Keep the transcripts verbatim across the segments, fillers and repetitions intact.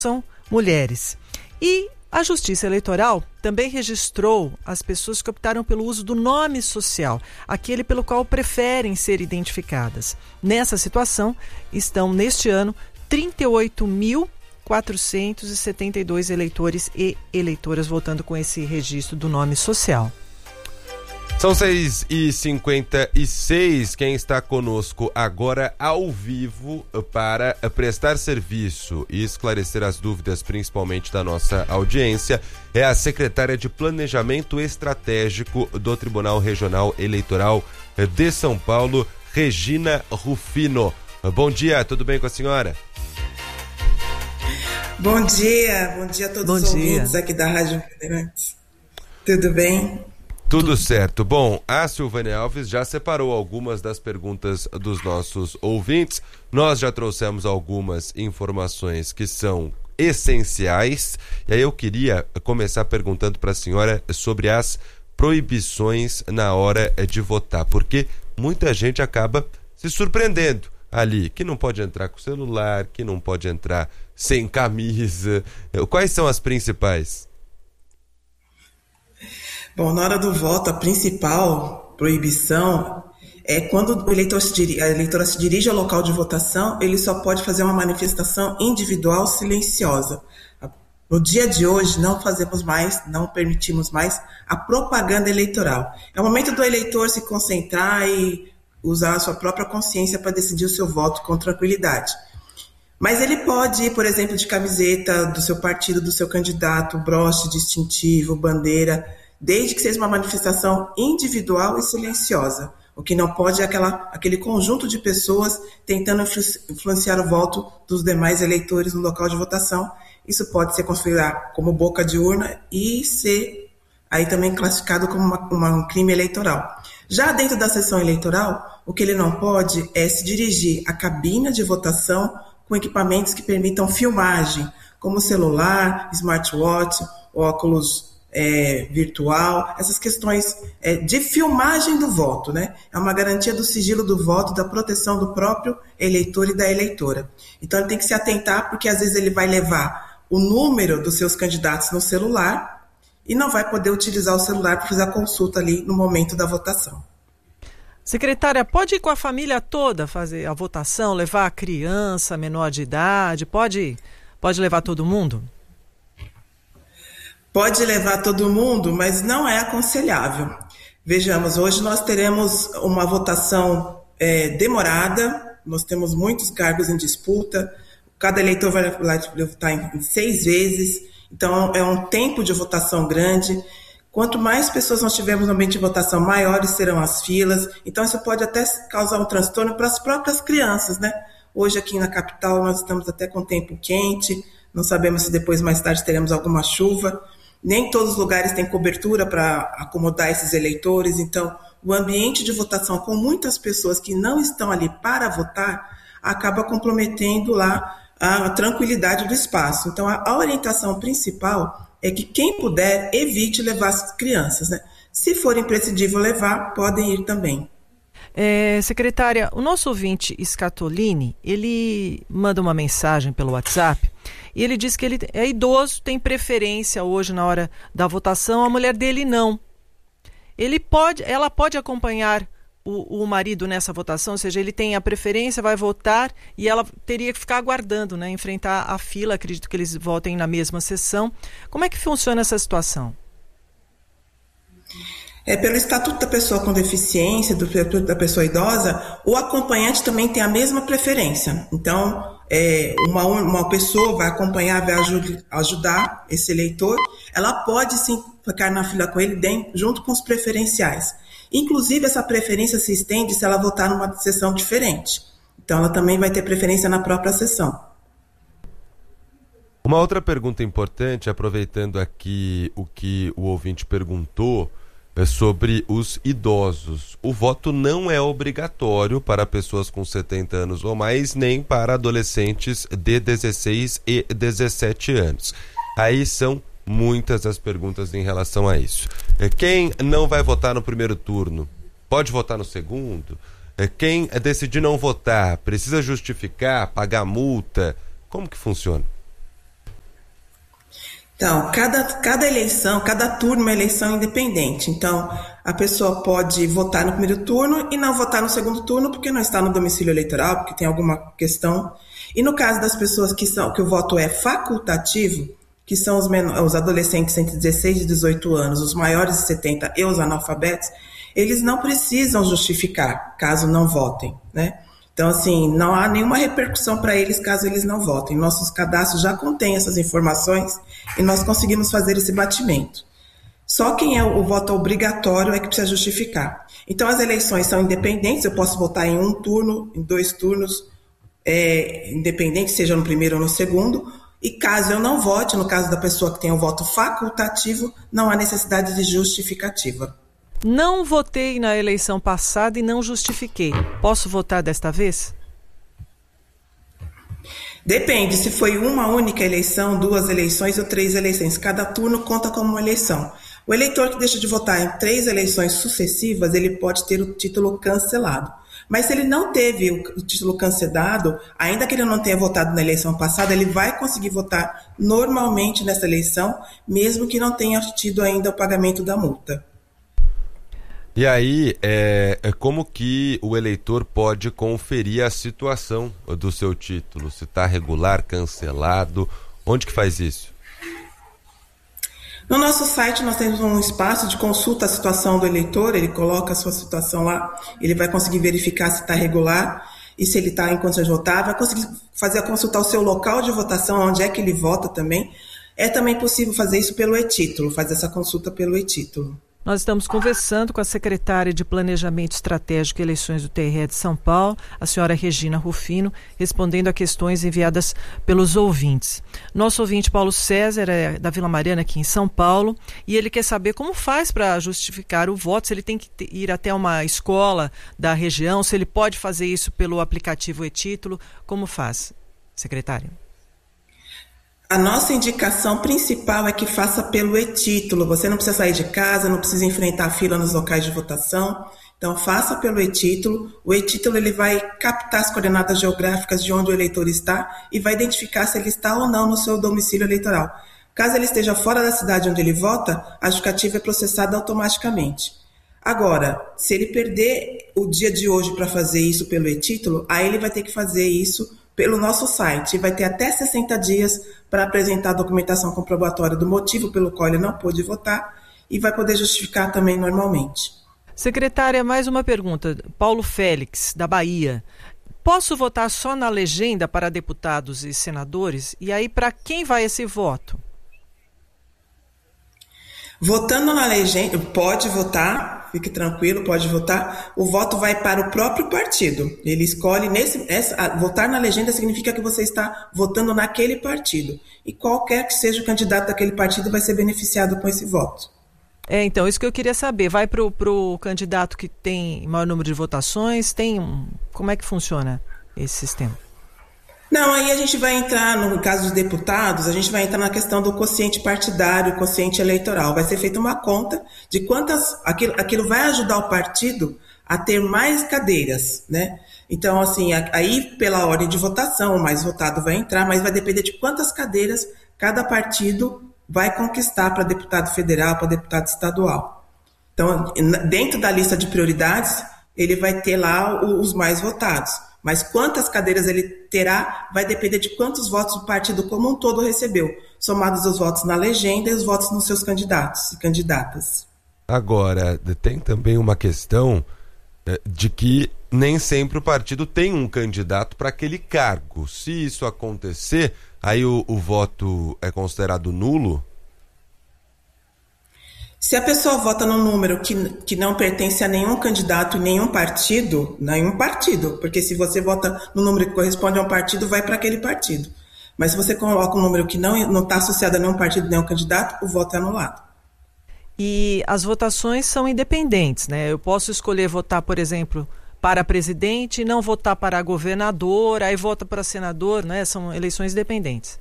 são mulheres. E a Justiça Eleitoral também registrou as pessoas que optaram pelo uso do nome social, aquele pelo qual preferem ser identificadas. Nessa situação, estão neste ano trinta e oito mil quatrocentos e setenta e dois eleitores e eleitoras votando com esse registro do nome social. São seis e cinquenta e seis, quem está conosco agora ao vivo para prestar serviço e esclarecer as dúvidas, principalmente da nossa audiência, é a secretária de Planejamento Estratégico do Tribunal Regional Eleitoral de São Paulo, Regina Rufino. Bom dia, tudo bem com a senhora? Bom dia, bom dia a todos bom os dia. ouvintes aqui da Rádio Bandeirantes. Tudo bem? Tudo certo. Bom, a Silvânia Alves já separou algumas das perguntas dos nossos ouvintes. Nós já trouxemos algumas informações que são essenciais. E aí eu queria começar perguntando para a senhora sobre as proibições na hora de votar, porque muita gente acaba se surpreendendo ali, que não pode entrar com celular, que não pode entrar sem camisa. Quais são as principais? Bom, na hora do voto, a principal proibição é quando o eleitor se dirige, a eleitora se dirige ao local de votação, ele só pode fazer uma manifestação individual silenciosa. No dia de hoje, não fazemos mais, não permitimos mais a propaganda eleitoral. É o momento do eleitor se concentrar e usar a sua própria consciência para decidir o seu voto com tranquilidade. Mas ele pode ir, por exemplo, de camiseta do seu partido, do seu candidato, broche distintivo, bandeira, desde que seja uma manifestação individual e silenciosa. O que não pode é aquela, aquele conjunto de pessoas tentando influenciar o voto dos demais eleitores no local de votação. Isso pode ser considerado como boca de urna e ser aí também classificado como uma, uma, um crime eleitoral. Já dentro da sessão eleitoral, o que ele não pode é se dirigir à cabine de votação com equipamentos que permitam filmagem, como celular, smartwatch, óculos É, virtual, essas questões é, de filmagem do voto, né? É uma garantia do sigilo do voto, da proteção do próprio eleitor e da eleitora. Então ele tem que se atentar, porque às vezes ele vai levar o número dos seus candidatos no celular e não vai poder utilizar o celular para fazer a consulta ali no momento da votação. Secretária, pode ir com a família toda fazer a votação, levar a criança menor de idade, pode, pode levar todo mundo? Pode levar todo mundo, mas não é aconselhável. Vejamos, hoje nós teremos uma votação é, demorada, nós temos muitos cargos em disputa, cada eleitor vai votar em, em seis vezes, então é um tempo de votação grande. Quanto mais pessoas nós tivermos no ambiente de votação, maiores serão as filas, então isso pode até causar um transtorno para as próprias crianças, né? Hoje aqui na capital nós estamos até com tempo quente, não sabemos se depois mais tarde teremos alguma chuva. Nem todos os lugares têm cobertura para acomodar esses eleitores, então o ambiente de votação com muitas pessoas que não estão ali para votar acaba comprometendo lá a tranquilidade do espaço. Então a, a orientação principal é que quem puder evite levar as crianças, né? Se for imprescindível levar, podem ir também. É, secretária, o nosso ouvinte Scatolini, ele manda uma mensagem pelo WhatsApp e ele diz que ele é idoso, tem preferência hoje na hora da votação, a mulher dele não. Ele pode, ela pode acompanhar o, o marido nessa votação, ou seja, ele tem a preferência, vai votar e ela teria que ficar aguardando, né, enfrentar a fila, acredito que eles votem na mesma sessão. Como é que funciona essa situação? É, pelo Estatuto da Pessoa com Deficiência, do Estatuto da Pessoa Idosa, o acompanhante também tem a mesma preferência. Então, é, uma, uma pessoa vai acompanhar, vai ajud, ajudar esse eleitor, ela pode sim ficar na fila com ele dentro, junto com os preferenciais. Inclusive, essa preferência se estende se ela votar numa sessão diferente. Então, ela também vai ter preferência na própria sessão. Uma outra pergunta importante, aproveitando aqui o que o ouvinte perguntou, é sobre os idosos. O voto não é obrigatório para pessoas com setenta anos ou mais, nem para adolescentes de dezesseis e dezessete anos. Aí são muitas as perguntas em relação a isso. Quem não vai votar no primeiro turno, pode votar no segundo? Quem decidir não votar, precisa justificar, pagar multa? Como que funciona? Então, cada, cada eleição, cada turno é uma eleição independente. Então, a pessoa pode votar no primeiro turno e não votar no segundo turno porque não está no domicílio eleitoral, porque tem alguma questão. E no caso das pessoas que, são, que o voto é facultativo, que são os, menores, os adolescentes entre dezesseis e dezoito anos, os maiores de setenta e os analfabetos, eles não precisam justificar caso não votem, né? Então, assim, não há nenhuma repercussão para eles caso eles não votem. Nossos cadastros já contêm essas informações e nós conseguimos fazer esse batimento. Só quem é o, o voto obrigatório é que precisa justificar. Então, as eleições são independentes, eu posso votar em um turno, em dois turnos, é, independente, seja no primeiro ou no segundo, e caso eu não vote, no caso da pessoa que tem o voto facultativo, não há necessidade de justificativa. Não votei na eleição passada e não justifiquei. Posso votar desta vez? Depende, se foi uma única eleição, duas eleições ou três eleições. Cada turno conta como uma eleição. O eleitor que deixa de votar em três eleições sucessivas, ele pode ter o título cancelado. Mas se ele não teve o título cancelado, ainda que ele não tenha votado na eleição passada, ele vai conseguir votar normalmente nessa eleição, mesmo que não tenha tido ainda o pagamento da multa. E aí, é, é como que o eleitor pode conferir a situação do seu título? Se está regular, cancelado, onde que faz isso? No nosso site nós temos um espaço de consulta à situação do eleitor, ele coloca a sua situação lá, ele vai conseguir verificar se está regular e se ele está em condições de votar, vai conseguir fazer a consultar o seu local de votação, onde é que ele vota também. É também possível fazer isso pelo e-título, fazer essa consulta pelo e-título. Nós estamos conversando com a secretária de Planejamento Estratégico e Eleições do T R E de São Paulo, a senhora Regina Rufino, respondendo a questões enviadas pelos ouvintes. Nosso ouvinte Paulo César é da Vila Mariana, aqui em São Paulo, e ele quer saber como faz para justificar o voto, se ele tem que ir até uma escola da região, se ele pode fazer isso pelo aplicativo e-título, como faz, secretária? A nossa indicação principal é que faça pelo e-título. Você não precisa sair de casa, não precisa enfrentar a fila nos locais de votação. Então, faça pelo e-título. O e-título ele vai captar as coordenadas geográficas de onde o eleitor está e vai identificar se ele está ou não no seu domicílio eleitoral. Caso ele esteja fora da cidade onde ele vota, a justificativa é processada automaticamente. Agora, se ele perder o dia de hoje para fazer isso pelo e-título, aí ele vai ter que fazer isso pelo nosso site. Vai ter até sessenta dias para apresentar a documentação comprobatória do motivo pelo qual ele não pôde votar e vai poder justificar também normalmente. Secretária, mais uma pergunta. Paulo Félix, da Bahia. Posso votar só na legenda para deputados e senadores? E aí, para quem vai esse voto? Votando na legenda, pode votar, fique tranquilo, pode votar. O voto vai para o próprio partido. Ele escolhe, nesse, essa, votar na legenda significa que você está votando naquele partido. E qualquer que seja o candidato daquele partido vai ser beneficiado com esse voto. É, então, isso que eu queria saber. Vai para o candidato que tem maior número de votações? Tem um, como é que funciona esse sistema? Não, aí a gente vai entrar, no caso dos deputados, a gente vai entrar na questão do quociente partidário, quociente eleitoral. Vai ser feita uma conta de quantas... Aquilo, aquilo vai ajudar o partido a ter mais cadeiras, né? Então, assim, aí pela ordem de votação, o mais votado vai entrar, mas vai depender de quantas cadeiras cada partido vai conquistar para deputado federal, para deputado estadual. Então, dentro da lista de prioridades, ele vai ter lá os mais votados. Mas quantas cadeiras ele terá vai depender de quantos votos o partido como um todo recebeu, somados os votos na legenda e os votos nos seus candidatos e candidatas. Agora, tem também uma questão de que nem sempre o partido tem um candidato para aquele cargo. Se isso acontecer, aí o, o voto é considerado nulo? Se a pessoa vota num número que, que não pertence a nenhum candidato e nenhum partido, nenhum partido, porque se você vota no número que corresponde a um partido, vai para aquele partido. Mas se você coloca um número que não está associado a nenhum partido, nenhum candidato, o voto é anulado. E as votações são independentes, né? Eu posso escolher votar, por exemplo, para presidente, não votar para governador, aí vota para senador, né? São eleições independentes.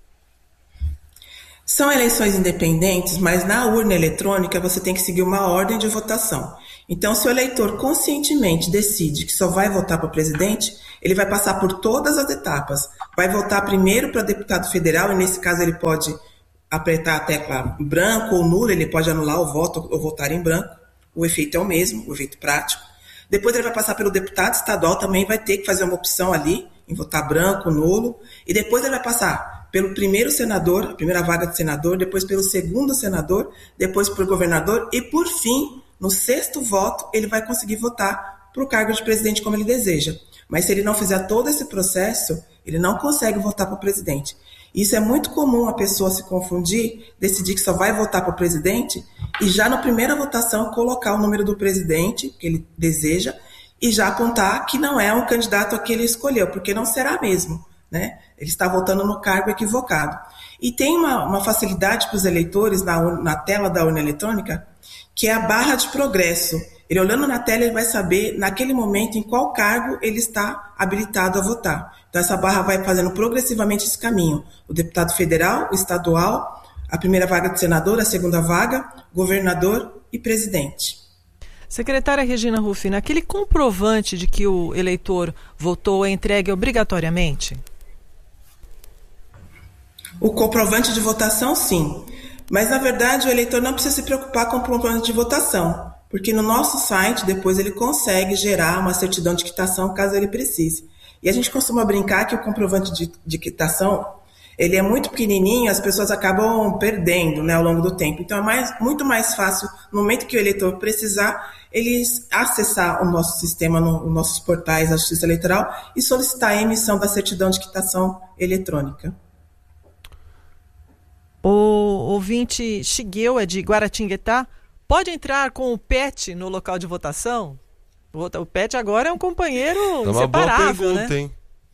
São eleições independentes, mas na urna eletrônica você tem que seguir uma ordem de votação. Então, se o eleitor conscientemente decide que só vai votar para presidente, ele vai passar por todas as etapas. Vai votar primeiro para deputado federal, e nesse caso ele pode apertar a tecla branco ou nulo, ele pode anular o voto ou votar em branco. O efeito é o mesmo, o efeito prático. Depois ele vai passar pelo deputado estadual, também vai ter que fazer uma opção ali, em votar branco, nulo. E depois ele vai passar pelo primeiro senador, a primeira vaga de senador, depois pelo segundo senador, depois pelo governador e, por fim, no sexto voto, ele vai conseguir votar para o cargo de presidente como ele deseja. Mas se ele não fizer todo esse processo, ele não consegue votar para o presidente. Isso é muito comum a pessoa se confundir, decidir que só vai votar para o presidente e já na primeira votação colocar o número do presidente que ele deseja e já apontar que não é um candidato a que ele escolheu, porque não será mesmo, né? Ele está votando no cargo equivocado. E tem uma, uma facilidade para os eleitores na, na tela da urna eletrônica, que é a barra de progresso. Ele olhando na tela, ele vai saber, naquele momento, em qual cargo ele está habilitado a votar. Então, essa barra vai fazendo progressivamente esse caminho. O deputado federal, o estadual, a primeira vaga de senador, a segunda vaga, governador e presidente. Secretária Regina Rufino, aquele comprovante de que o eleitor votou é entregue obrigatoriamente? O comprovante de votação, sim. Mas, na verdade, o eleitor não precisa se preocupar com o comprovante de votação, porque no nosso site, depois ele consegue gerar uma certidão de quitação, caso ele precise. E a gente costuma brincar que o comprovante de, de quitação, ele é muito pequenininho, as pessoas acabam perdendo, né, ao longo do tempo. Então, é mais, muito mais fácil, no momento que o eleitor precisar, eles acessar o nosso sistema, no, os nossos portais da Justiça Eleitoral e solicitar a emissão da certidão de quitação eletrônica. O ouvinte Shigeu é de Guaratinguetá. Pode entrar com o pet no local de votação? O pet agora é um companheiro é uma inseparável, boa pergunta, né? Hein?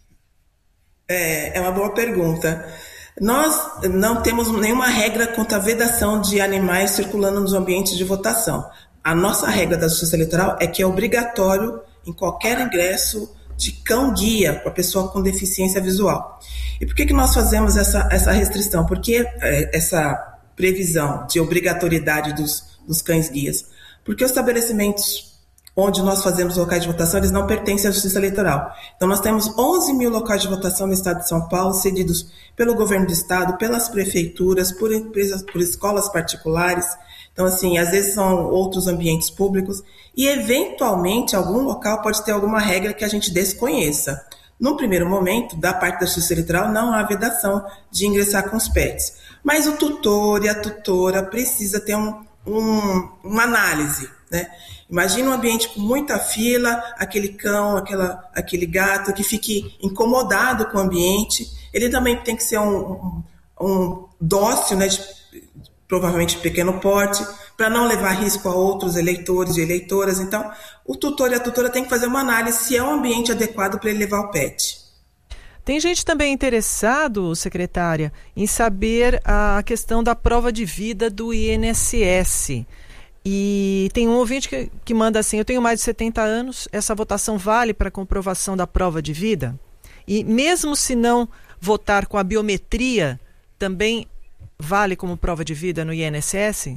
É, é uma boa pergunta. Nós não temos nenhuma regra contra a vedação de animais circulando nos ambientes de votação. A nossa regra da Justiça Eleitoral é que é obrigatório em qualquer ingresso de cão-guia para a pessoa com deficiência visual. E por que, que nós fazemos essa, essa restrição? Porque é, essa previsão de obrigatoriedade dos, dos cães-guias? Porque os estabelecimentos onde nós fazemos locais de votação, eles não pertencem à Justiça Eleitoral. Então, nós temos onze mil locais de votação no estado de São Paulo, cedidos pelo governo do estado, pelas prefeituras, por empresas, por escolas particulares. Então, assim, às vezes são outros ambientes públicos e, eventualmente, algum local pode ter alguma regra que a gente desconheça. No primeiro momento, da parte da Justiça Eleitoral, não há vedação de ingressar com os pets. Mas o tutor e a tutora precisa ter um, um, uma análise, né? Imagina um ambiente com muita fila, aquele cão, aquela, aquele gato que fique incomodado com o ambiente. Ele também tem que ser um, um, um dócil, né, de, provavelmente de pequeno porte, para não levar risco a outros eleitores e eleitoras. Então, o tutor e a tutora têm que fazer uma análise se é um ambiente adequado para ele levar o pet. Tem gente também interessado, secretária, em saber a questão da prova de vida do I N S S. E tem um ouvinte que, que manda assim: eu tenho mais de setenta anos, essa votação vale para comprovação da prova de vida? E mesmo se não votar com a biometria, também vale como prova de vida no I N S S?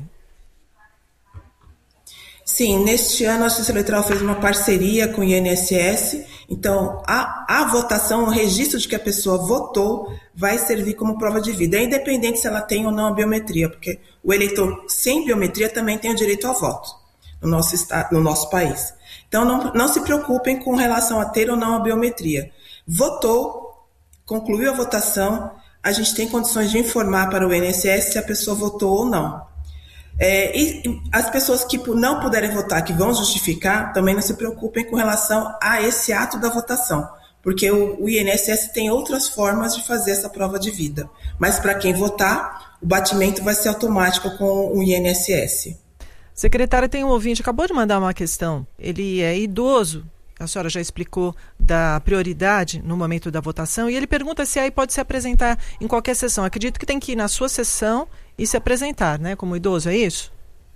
Sim, neste ano a Justiça Eleitoral fez uma parceria com o I N S S, então a, a votação, o registro de que a pessoa votou vai servir como prova de vida, é independente se ela tem ou não a biometria, porque o eleitor sem biometria também tem o direito ao voto no nosso, estado, no nosso país. Então não, não se preocupem com relação a ter ou não a biometria. Votou, concluiu a votação, a gente tem condições de informar para o I N S S se a pessoa votou ou não. É, e as pessoas que não puderem votar, que vão justificar, também não se preocupem com relação a esse ato da votação, porque o, o I N S S tem outras formas de fazer essa prova de vida. Mas para quem votar, o batimento vai ser automático com o I N S S. Secretária, tem um ouvinte, acabou de mandar uma questão. Ele é idoso, a senhora já explicou da prioridade no momento da votação, e ele pergunta se aí pode se apresentar em qualquer sessão. Acredito que tem que ir na sua sessão e se apresentar, né, como idoso, é isso?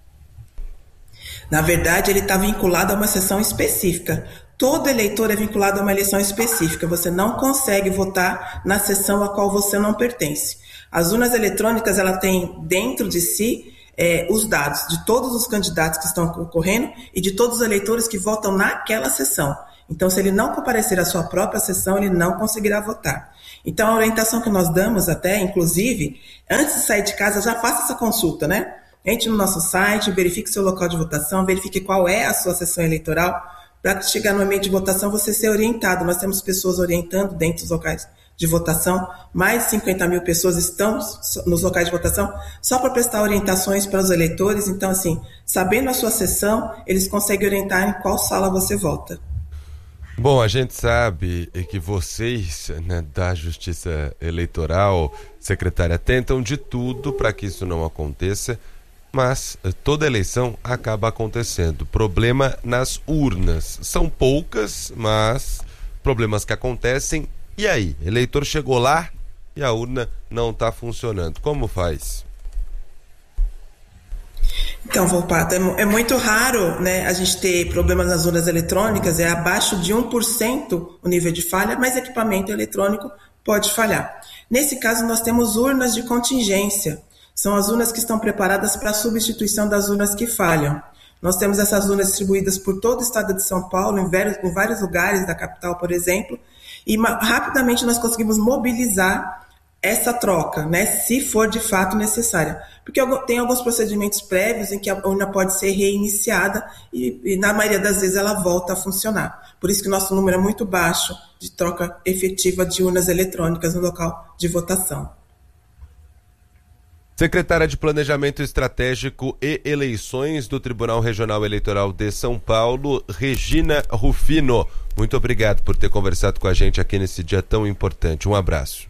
Na verdade, ele está vinculado a uma sessão específica. Todo eleitor é vinculado a uma eleição específica. Você não consegue votar na sessão a qual você não pertence. As urnas eletrônicas, ela tem dentro de si é, os dados de todos os candidatos que estão concorrendo e de todos os eleitores que votam naquela sessão. Então, se ele não comparecer à sua própria sessão, ele não conseguirá votar. Então, a orientação que nós damos até, inclusive, antes de sair de casa, já faça essa consulta, né? Entre no nosso site, verifique seu local de votação, verifique qual é a sua sessão eleitoral, para chegar no ambiente de votação você ser orientado. Nós temos pessoas orientando dentro dos locais de votação, mais de cinquenta mil pessoas estão nos locais de votação só para prestar orientações para os eleitores. Então, assim, sabendo a sua sessão, eles conseguem orientar em qual sala você vota. Bom, a gente sabe que vocês, né, da Justiça Eleitoral, secretária, tentam de tudo para que isso não aconteça, mas toda eleição acaba acontecendo. Problema nas urnas. São poucas, mas problemas que acontecem. E aí, eleitor chegou lá e a urna não está funcionando. Como faz? Então, Volpato, é, é muito raro, né, a gente ter problemas nas urnas eletrônicas, é abaixo de um por cento o nível de falha, mas equipamento eletrônico pode falhar. Nesse caso, nós temos urnas de contingência. São as urnas que estão preparadas para a substituição das urnas que falham. Nós temos essas urnas distribuídas por todo o estado de São Paulo, em vários, em vários lugares da capital, por exemplo, e rapidamente nós conseguimos mobilizar essa troca, né, se for de fato necessária. Porque tem alguns procedimentos prévios em que a urna pode ser reiniciada e, e na maioria das vezes ela volta a funcionar. Por isso que nosso número é muito baixo de troca efetiva de urnas eletrônicas no local de votação. Secretária de Planejamento Estratégico e Eleições do Tribunal Regional Eleitoral de São Paulo, Regina Rufino. Muito obrigado por ter conversado com a gente aqui nesse dia tão importante. Um abraço.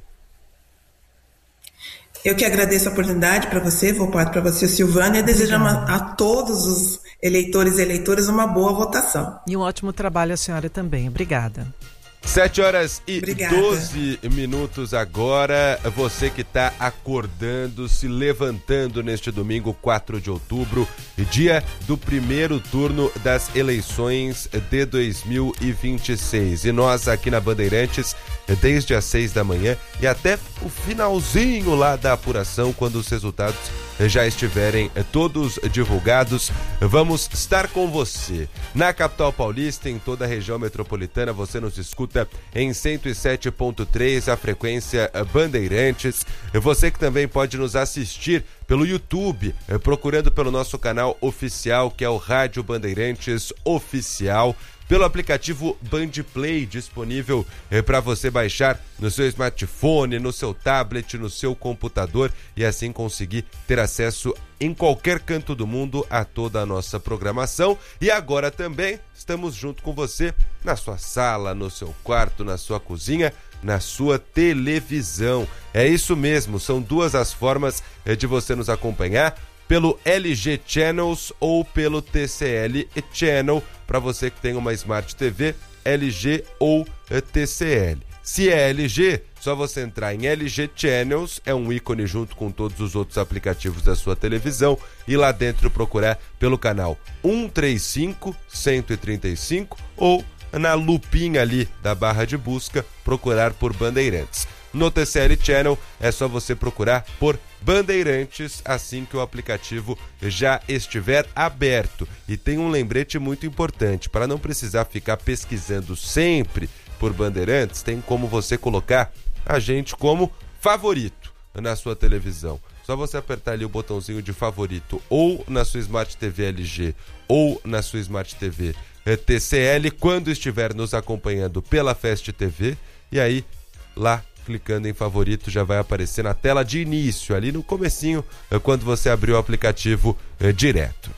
Eu que agradeço a oportunidade para você, Volpato, para você, Silvânia, e desejamos a todos os eleitores e eleitoras uma boa votação. E um ótimo trabalho a senhora também. Obrigada. Sete horas e Obrigada. doze minutos agora. Você que está acordando, se levantando neste domingo, quatro de outubro, dia do primeiro turno das eleições de dois mil e vinte e seis. E nós aqui na Bandeirantes, desde as seis da manhã e até o finalzinho lá da apuração, quando os resultados já estiverem todos divulgados, vamos estar com você na capital paulista, em toda a região metropolitana. Você nos escuta em cento e sete ponto três, a frequência Bandeirantes. Você que também pode nos assistir pelo YouTube, procurando pelo nosso canal oficial, que é o Rádio Bandeirantes Oficial, pelo aplicativo Bandplay, disponível eh, para você baixar no seu smartphone, no seu tablet, no seu computador, e assim conseguir ter acesso em qualquer canto do mundo a toda a nossa programação. E agora também estamos junto com você na sua sala, no seu quarto, na sua cozinha, na sua televisão. É isso mesmo, são duas as formas eh, de você nos acompanhar, pelo L G Channels ou pelo T C L Channel, para você que tem uma Smart T V, L G ou T C L. Se é L G, só você entrar em L G Channels, é um ícone junto com todos os outros aplicativos da sua televisão, e lá dentro procurar pelo canal cento e trinta e cinco, cento e trinta e cinco, ou na lupinha ali da barra de busca, procurar por Bandeirantes. No T C L Channel é só você procurar por Bandeirantes assim que o aplicativo já estiver aberto. E tem um lembrete muito importante: para não precisar ficar pesquisando sempre por Bandeirantes, tem como você colocar a gente como favorito na sua televisão. Só você apertar ali o botãozinho de favorito, ou na sua Smart T V L G ou na sua Smart T V T C L, quando estiver nos acompanhando pela Fast T V, e aí lá, clicando em favorito, já vai aparecer na tela de início, ali no comecinho, quando você abrir o aplicativo é, direto.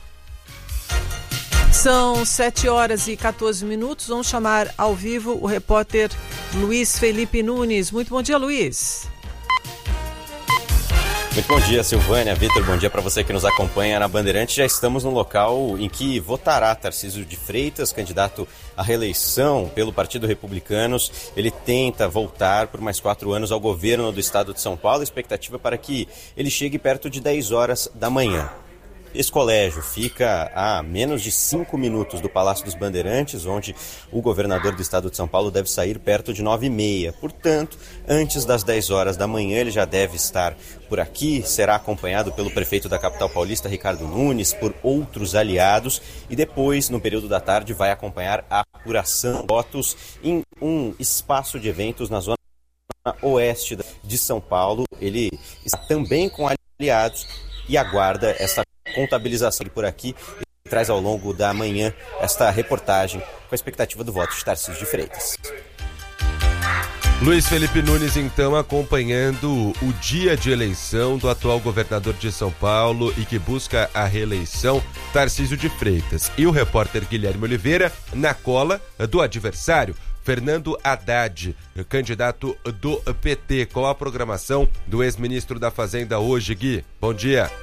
São sete horas e quatorze minutos. Vamos chamar ao vivo o repórter Luiz Felipe Nunes. Muito bom dia, Luiz. Muito bom dia, Silvânia, Vitor, bom dia para você que nos acompanha na Bandeirantes. Já estamos no local em que votará Tarcísio de Freitas, candidato à reeleição pelo Partido Republicanos. Ele tenta voltar por mais quatro anos ao governo do estado de São Paulo. A expectativa é para que ele chegue perto de dez horas da manhã. Esse colégio fica a menos de cinco minutos do Palácio dos Bandeirantes, onde o governador do estado de São Paulo deve sair perto de nove e meia. Portanto, antes das dez horas da manhã, ele já deve estar por aqui. Será acompanhado pelo prefeito da capital paulista, Ricardo Nunes, por outros aliados. E depois, no período da tarde, vai acompanhar a apuração de votos em um espaço de eventos na zona oeste de São Paulo. Ele está também com aliados e aguarda essa contabilização por aqui. E traz ao longo da manhã esta reportagem com a expectativa do voto de Tarcísio de Freitas. Luiz Felipe Nunes, então, acompanhando o dia de eleição do atual governador de São Paulo e que busca a reeleição, Tarcísio de Freitas. E o repórter Guilherme Oliveira na cola do adversário, Fernando Haddad, candidato do P T. Qual a programação do ex-ministro da Fazenda hoje, Gui? Bom dia.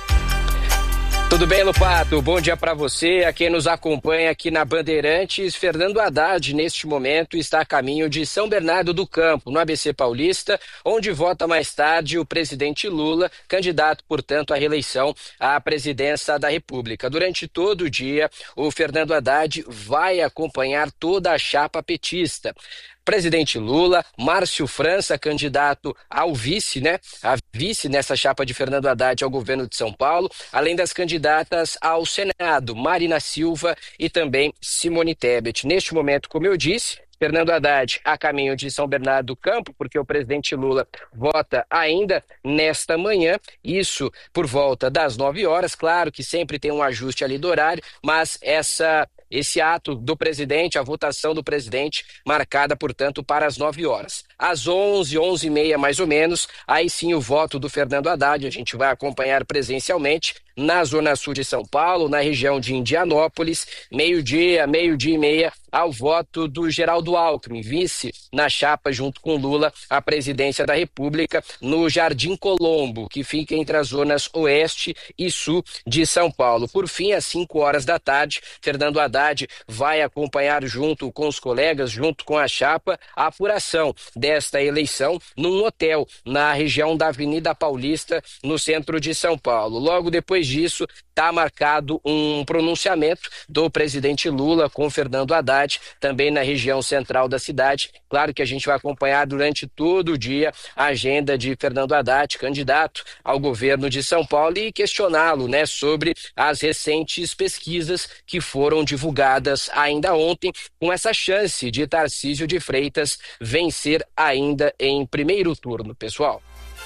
Tudo bem, Lupato? Bom dia para você, a quem nos acompanha aqui na Bandeirantes. Fernando Haddad, neste momento, está a caminho de São Bernardo do Campo, no A B C Paulista, onde vota mais tarde o presidente Lula, candidato, portanto, à reeleição à presidência da República. Durante todo o dia, o Fernando Haddad vai acompanhar toda a chapa petista. Presidente Lula, Márcio França, candidato ao vice, né? A vice nessa chapa de Fernando Haddad ao governo de São Paulo, além das candidatas ao Senado, Marina Silva e também Simone Tebet. Neste momento, como eu disse, Fernando Haddad a caminho de São Bernardo do Campo, porque o presidente Lula vota ainda nesta manhã, isso por volta das nove horas. Claro que sempre tem um ajuste ali do horário, mas essa... Esse ato do presidente, a votação do presidente, marcada, portanto, para as nove horas. Às onze, onze e meia, mais ou menos, aí sim o voto do Fernando Haddad, a gente vai acompanhar presencialmente na Zona Sul de São Paulo, na região de Indianópolis, meio-dia, meio-dia e meia, ao voto do Geraldo Alckmin, vice na chapa junto com Lula, a presidência da República, no Jardim Colombo, que fica entre as zonas oeste e sul de São Paulo. Por fim, às cinco horas da tarde, Fernando Haddad vai acompanhar junto com os colegas, junto com a chapa, a apuração desta eleição num hotel na região da Avenida Paulista, no centro de São Paulo. Logo depois disso, está marcado um pronunciamento do presidente Lula com Fernando Haddad, também na região central da cidade. Claro que a gente vai acompanhar durante todo o dia a agenda de Fernando Haddad, candidato ao governo de São Paulo, e questioná-lo, né, sobre as recentes pesquisas que foram divulgadas ainda ontem, com essa chance de Tarcísio de Freitas vencer ainda em primeiro turno, pessoal.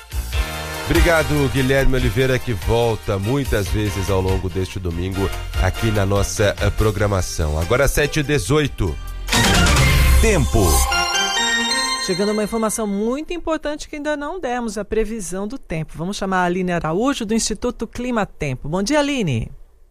Obrigado, Guilherme Oliveira, que volta muitas vezes ao longo deste domingo aqui na nossa programação. Agora sete e dezoito. Tempo. Chegando uma informação muito importante que ainda não demos, a previsão do tempo. Vamos chamar a Aline Araújo, do Instituto Clima Tempo. Bom dia, Aline.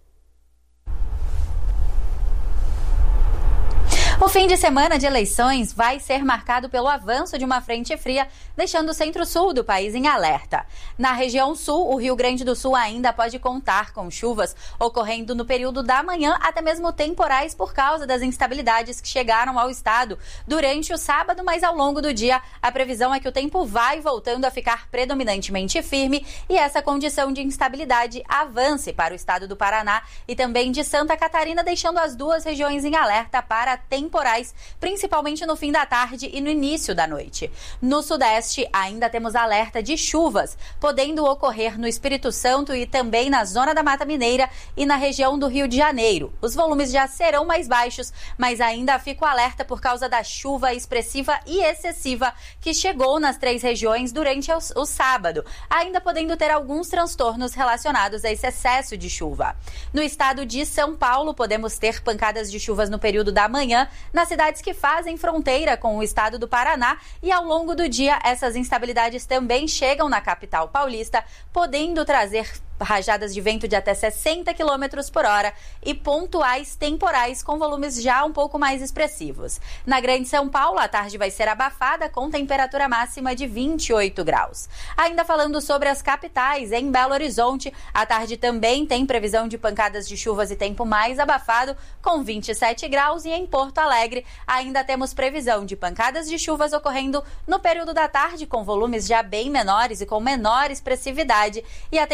O fim de semana de eleições vai ser marcado pelo avanço de uma frente fria, deixando o centro-sul do país em alerta. Na região sul, o Rio Grande do Sul ainda pode contar com chuvas ocorrendo no período da manhã, até mesmo temporais por causa das instabilidades que chegaram ao estado durante o sábado, mas ao longo do dia a previsão é que o tempo vai voltando a ficar predominantemente firme e essa condição de instabilidade avance para o estado do Paraná e também de Santa Catarina, deixando as duas regiões em alerta para temporais. temporais, principalmente no fim da tarde e no início da noite. No sudeste, ainda temos alerta de chuvas, podendo ocorrer no Espírito Santo e também na zona da Mata Mineira e na região do Rio de Janeiro. Os volumes já serão mais baixos, mas ainda fica o alerta por causa da chuva expressiva e excessiva que chegou nas três regiões durante o, o sábado, ainda podendo ter alguns transtornos relacionados a esse excesso de chuva. No estado de São Paulo, podemos ter pancadas de chuvas no período da manhã, nas cidades que fazem fronteira com o estado do Paraná, e ao longo do dia essas instabilidades também chegam na capital paulista, podendo trazer rajadas de vento de até sessenta quilômetros por hora e pontuais temporais com volumes já um pouco mais expressivos. Na Grande São Paulo, a tarde vai ser abafada com temperatura máxima de vinte e oito graus. Ainda falando sobre as capitais, em Belo Horizonte, a tarde também tem previsão de pancadas de chuvas e tempo mais abafado com vinte e sete graus, e em Porto Alegre ainda temos previsão de pancadas de chuvas ocorrendo no período da tarde com volumes já bem menores e com menor expressividade, e a temperatura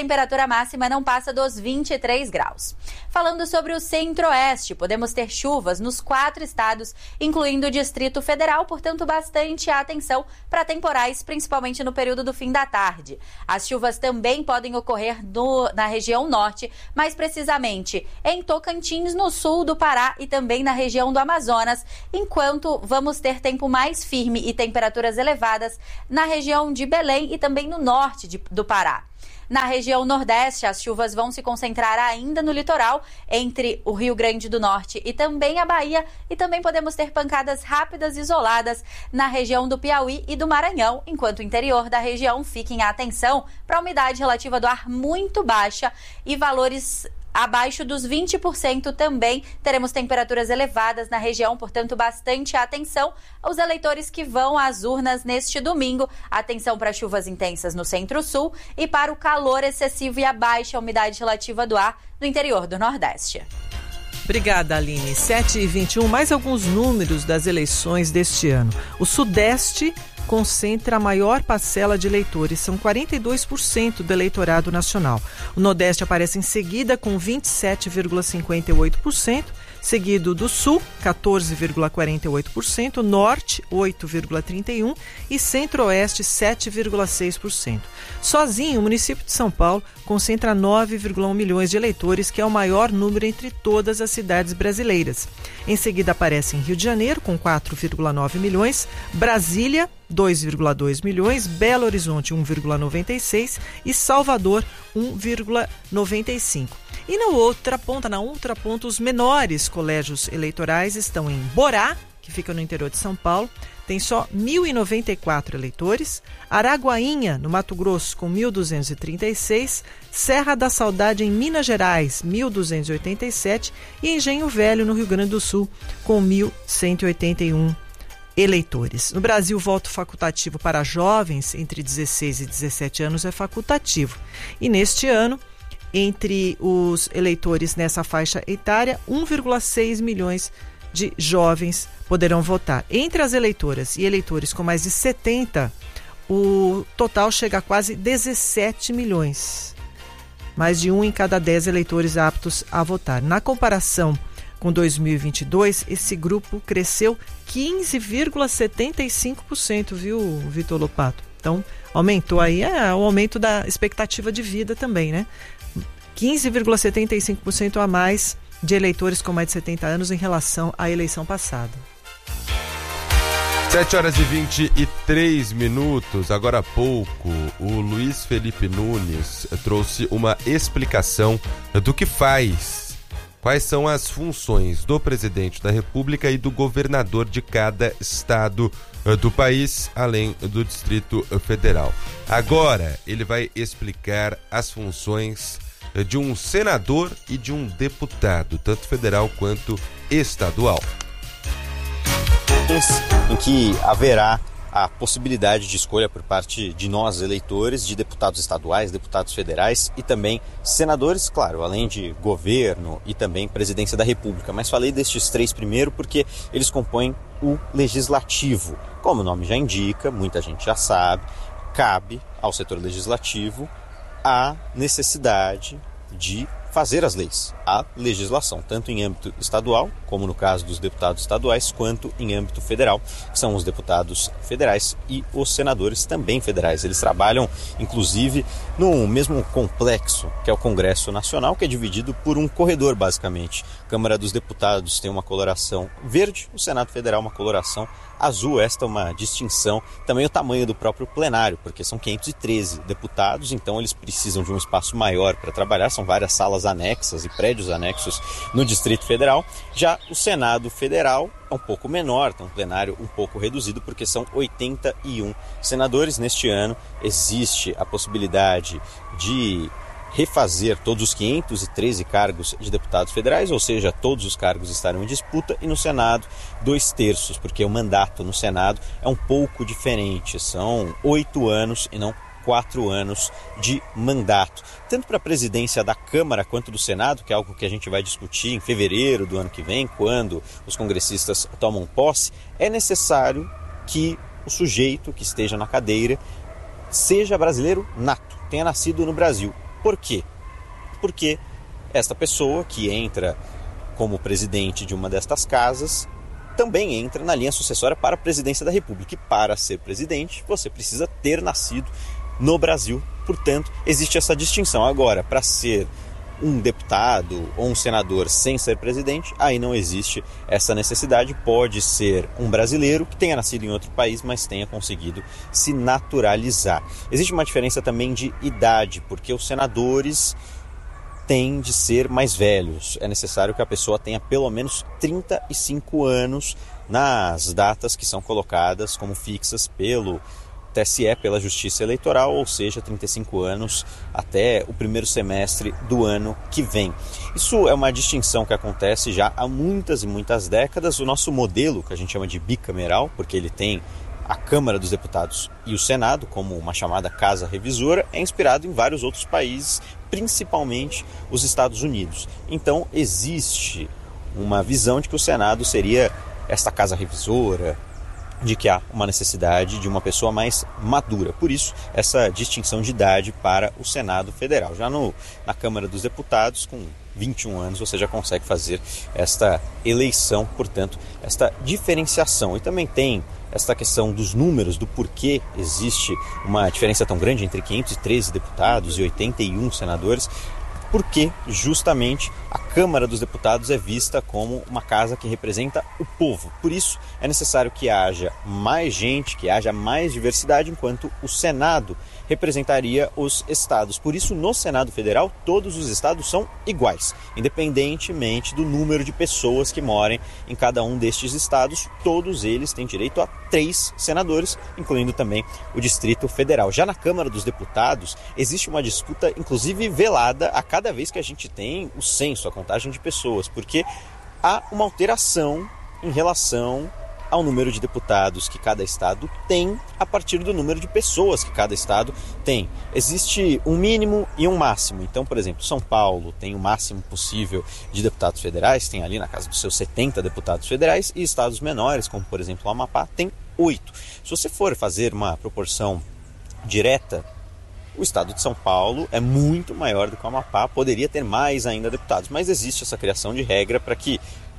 máxima não passa dos vinte e três graus. Falando sobre o centro-oeste, podemos ter chuvas nos quatro estados, incluindo o Distrito Federal, portanto, bastante atenção para temporais, principalmente no período do fim da tarde. As chuvas também podem ocorrer no, na região norte, mais precisamente em Tocantins, no sul do Pará e também na região do Amazonas, enquanto vamos ter tempo mais firme e temperaturas elevadas na região de Belém e também no norte de, do Pará. Na região nordeste, as chuvas vão se concentrar ainda no litoral, entre o Rio Grande do Norte e também a Bahia, e também podemos ter pancadas rápidas isoladas na região do Piauí e do Maranhão, enquanto o interior da região fique em atenção para a umidade relativa do ar muito baixa e valores abaixo dos vinte por cento também. Teremos temperaturas elevadas na região, portanto, bastante atenção aos eleitores que vão às urnas neste domingo. Atenção para chuvas intensas no centro-sul e para o calor excessivo e a baixa umidade relativa do ar no interior do Nordeste. Obrigada, Aline. sete e vinte e um, mais alguns números das eleições deste ano. O Sudeste concentra a maior parcela de eleitores, são quarenta e dois por cento do eleitorado nacional. O Nordeste aparece em seguida com vinte e sete vírgula cinquenta e oito por cento, seguido do Sul, quatorze vírgula quarenta e oito por cento, Norte, oito vírgula trinta e um por cento e Centro-Oeste, sete vírgula seis por cento. Sozinho, o município de São Paulo concentra nove vírgula um milhões de eleitores, que é o maior número entre todas as cidades brasileiras. Em seguida aparecem Rio de Janeiro, com quatro vírgula nove milhões, Brasília, dois vírgula dois milhões, Belo Horizonte, um vírgula noventa e seis e Salvador, um vírgula noventa e cinco. E na outra ponta, na outra ponta, os menores colégios eleitorais estão em Borá, que fica no interior de São Paulo, tem só mil e noventa e quatro eleitores, Araguainha, no Mato Grosso, com mil duzentos e trinta e seis, Serra da Saudade, em Minas Gerais, mil duzentos e oitenta e sete e Engenho Velho, no Rio Grande do Sul, com mil cento e oitenta e um eleitores. No Brasil, o voto facultativo para jovens entre dezesseis e dezessete anos é facultativo. E neste ano, entre os eleitores nessa faixa etária, um vírgula seis milhões de jovens poderão votar. Entre as eleitoras e eleitores com mais de setenta, o total chega a quase dezessete milhões. Mais de um em cada dez eleitores aptos a votar. Na comparação com dois mil e vinte e dois, esse grupo cresceu quinze vírgula setenta e cinco por cento, viu, Vitor Lopato? Então, aumentou aí, é o aumento da expectativa de vida também, né? quinze vírgula setenta e cinco por cento a mais de eleitores com mais de setenta anos em relação à eleição passada. sete horas e vinte e três minutos. Agora há pouco, o Luiz Felipe Nunes trouxe uma explicação do que faz, quais são as funções do presidente da República e do governador de cada estado do país, além do Distrito Federal. Agora, ele vai explicar as funções de um senador e de um deputado, tanto federal quanto estadual. Em que haverá a possibilidade de escolha por parte de nós, eleitores, de deputados estaduais, deputados federais e também senadores, claro, além de governo e também presidência da República. Mas falei destes três primeiro porque eles compõem o legislativo. Como o nome já indica, muita gente já sabe, cabe ao setor legislativo a necessidade de fazer as leis, a legislação, tanto em âmbito estadual, como no caso dos deputados estaduais, quanto em âmbito federal, que são os deputados federais e os senadores também federais. Eles trabalham, inclusive, no mesmo complexo, que é o Congresso Nacional, que é dividido por um corredor, basicamente. A Câmara dos Deputados tem uma coloração verde, o Senado Federal uma coloração azul. Esta é uma distinção, também o tamanho do próprio plenário, porque são quinhentos e treze deputados, então eles precisam de um espaço maior para trabalhar, são várias salas anexas e prédios anexos no Distrito Federal. Já o Senado Federal é um pouco menor, tem um plenário um pouco reduzido, porque são oitenta e um senadores. Neste ano existe a possibilidade de refazer todos os quinhentos e treze cargos de deputados federais, ou seja, todos os cargos estarão em disputa, e no Senado, dois terços, porque o mandato no Senado é um pouco diferente, são oito anos e não quatro anos de mandato. Tanto para a presidência da Câmara quanto do Senado, que é algo que a gente vai discutir em fevereiro do ano que vem, quando os congressistas tomam posse, é necessário que o sujeito que esteja na cadeira seja brasileiro nato, tenha nascido no Brasil. Por quê? porque esta pessoa que entra como presidente de uma destas casas também entra na linha sucessória para a presidência da República. E para ser presidente, você precisa ter nascido no Brasil. Portanto, existe essa distinção. Agora, para ser um deputado ou um senador sem ser presidente, aí não existe essa necessidade. Pode ser um brasileiro que tenha nascido em outro país, mas tenha conseguido se naturalizar. Existe uma diferença também de idade, porque os senadores têm de ser mais velhos. É necessário que a pessoa tenha pelo menos trinta e cinco anos nas datas que são colocadas como fixas pelo T S E, pela Justiça Eleitoral, ou seja, trinta e cinco anos até o primeiro semestre do ano que vem. Isso é uma distinção que acontece já há muitas e muitas décadas. O nosso modelo, que a gente chama de bicameral, porque ele tem a Câmara dos Deputados e o Senado como uma chamada casa revisora, é inspirado em vários outros países, principalmente os Estados Unidos. Então existe uma visão de que o Senado seria esta casa revisora, de que há uma necessidade de uma pessoa mais madura. Por isso, essa distinção de idade para o Senado Federal. Já no, na Câmara dos Deputados, com vinte e um anos, você já consegue fazer esta eleição, portanto, esta diferenciação. E também tem esta questão dos números, do porquê existe uma diferença tão grande entre quinhentos e treze deputados e oitenta e um senadores, porque justamente a Câmara dos Deputados é vista como uma casa que representa o povo. Por isso é necessário que haja mais gente, que haja mais diversidade, enquanto o Senado representaria os estados. Por isso, no Senado Federal, todos os estados são iguais, independentemente do número de pessoas que morem em cada um destes estados. Todos eles têm direito a três senadores, incluindo também o Distrito Federal. Já na Câmara dos Deputados, existe uma disputa, inclusive velada, a cada vez que a gente tem o censo, a contagem de pessoas, porque há uma alteração em relação ao número de deputados que cada estado tem a partir do número de pessoas que cada estado tem. Existe um mínimo e um máximo. Então, por exemplo, São Paulo tem o máximo possível de deputados federais, tem ali na casa dos seus setenta deputados federais, e estados menores, como por exemplo o Amapá, tem oito. Se você for fazer uma proporção direta, o estado de São Paulo é muito maior do que o Amapá, poderia ter mais ainda deputados, mas existe essa criação de regra para que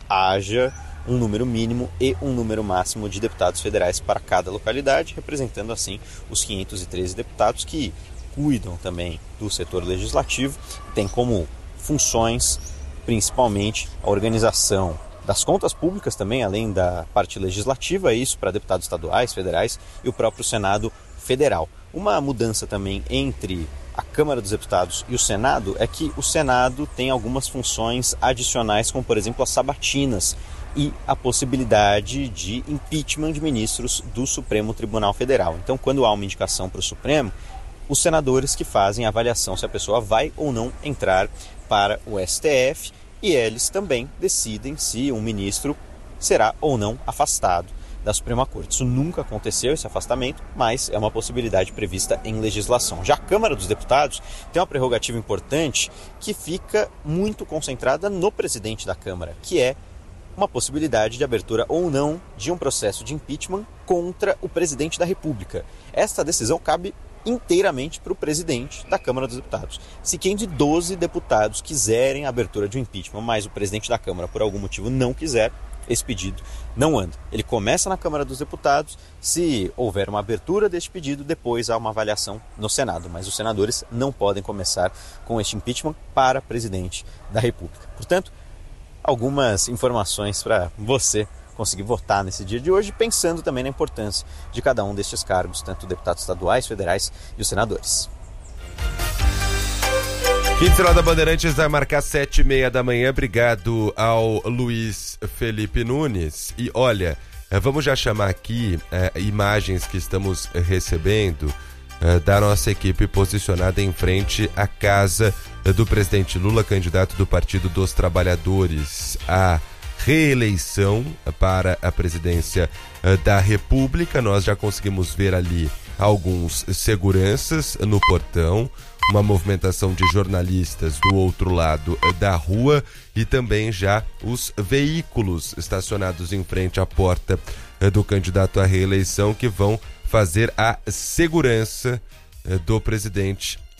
haja um número mínimo e um número máximo de deputados federais para cada localidade, representando assim os quinhentos e treze deputados que cuidam também do setor legislativo, tem como funções principalmente a organização das contas públicas também, além da parte legislativa, isso para deputados estaduais, federais e o próprio Senado Federal. Uma mudança também entre a Câmara dos Deputados e o Senado é que o Senado tem algumas funções adicionais, como por exemplo as sabatinas e a possibilidade de impeachment de ministros do Supremo Tribunal Federal. Então, quando há uma indicação para o Supremo, os senadores que fazem a avaliação se a pessoa vai ou não entrar para o S T F, e eles também decidem se um ministro será ou não afastado da Suprema Corte. Isso nunca aconteceu, esse afastamento, mas é uma possibilidade prevista em legislação. Já a Câmara dos Deputados tem uma prerrogativa importante que fica muito concentrada no presidente da Câmara, que é uma possibilidade de abertura ou não de um processo de impeachment contra o presidente da República. Esta decisão cabe inteiramente para o presidente da Câmara dos Deputados. Se quinhentos e doze deputados quiserem a abertura de um impeachment, mas o presidente da Câmara por algum motivo não quiser, esse pedido não anda. Ele começa na Câmara dos Deputados, se houver uma abertura deste pedido, depois há uma avaliação no Senado, mas os senadores não podem começar com este impeachment para presidente da República. Portanto, algumas informações para você conseguir votar nesse dia de hoje, pensando também na importância de cada um destes cargos, tanto deputados estaduais, federais e os senadores. Quinta da Bandeirantes vai marcar sete e meia da manhã. Obrigado ao Luiz Felipe Nunes. E olha, vamos já chamar aqui é, imagens que estamos recebendo é, da nossa equipe posicionada em frente à casa do presidente Lula, candidato do Partido dos Trabalhadores à reeleição para a presidência da República. Nós já conseguimos ver ali alguns seguranças no portão, uma movimentação de jornalistas do outro lado da rua e também já os veículos estacionados em frente à porta do candidato à reeleição que vão fazer a segurança do presidente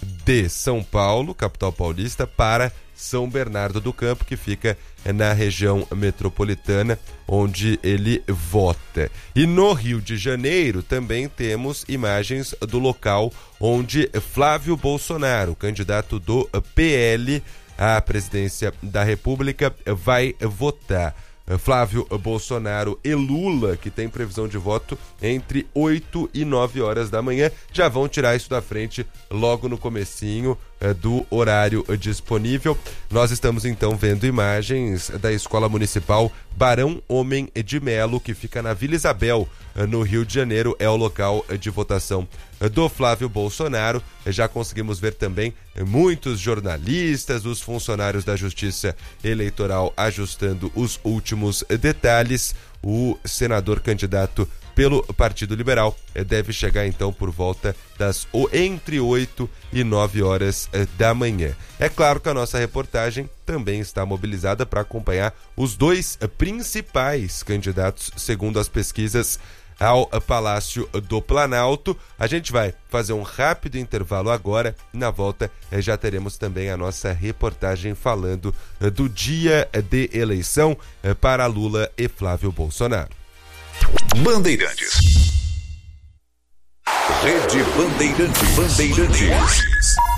de São Paulo, capital paulista, para São Bernardo do Campo, que fica na região metropolitana, onde ele vota. E no Rio de Janeiro também temos imagens do local onde Flávio Bolsonaro, candidato do P L à presidência da República, vai votar. Flávio Bolsonaro e Lula, que tem previsão de voto entre oito e nove horas da manhã, já vão tirar isso da frente logo no comecinho eh, do horário disponível. Nós estamos então vendo imagens da Escola Municipal Barão Homem de Melo, que fica na Vila Isabel, eh, no Rio de Janeiro, é o local de votação do Flávio Bolsonaro. Já conseguimos ver também muitos jornalistas, os funcionários da Justiça Eleitoral ajustando os últimos detalhes. O senador candidato pelo Partido Liberal deve chegar então por volta das entre oito e nove horas da manhã. É claro que a nossa reportagem também está mobilizada para acompanhar os dois principais candidatos, segundo as pesquisas, ao Palácio do Planalto. A gente vai fazer um rápido intervalo agora. Na volta já teremos também a nossa reportagem falando do dia de eleição para Lula e Flávio Bolsonaro. Bandeirantes. Rede Bandeirantes. Bandeirantes.